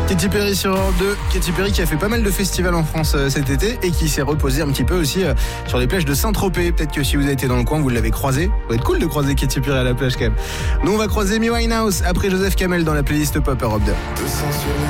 Katy Perry sur Europe 2. Katy Perry qui a fait pas mal de festivals en France cet été et qui s'est reposée un petit peu aussi sur les plages de Saint-Tropez. Peut-être que si vous avez été dans le coin, vous l'avez croisé. Ça va être cool de croiser Katy Perry à la plage quand même. Nous, on va croiser Amy Winehouse après Joseph Kamel dans la playlist Pop Europe 2.